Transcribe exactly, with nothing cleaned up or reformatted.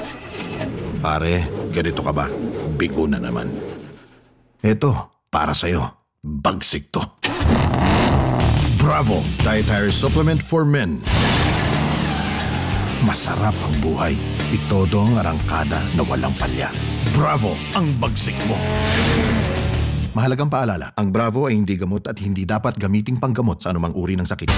Pare, ganito ka ba? Bigo na naman. Eto, para sa'yo. Bagsik to. Bravo! Dietary Supplement for Men. Masarap ang buhay. Itodo ang arangkada na walang palya. Bravo! Ang bagsik mo. Mahalagang paalala, ang Bravo ay hindi gamot at hindi dapat gamiting panggamot sa anumang uri ng sakit.